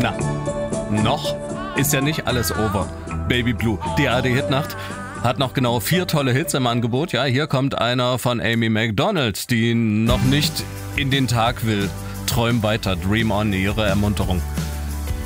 Na, noch ist ja nicht alles over. Baby Blue, die ARD-Hitnacht hat noch genau 4 tolle Hits im Angebot. Ja, hier kommt einer von Amy Macdonald, die noch nicht in den Tag will. Träum weiter, dream on, ihre Ermunterung.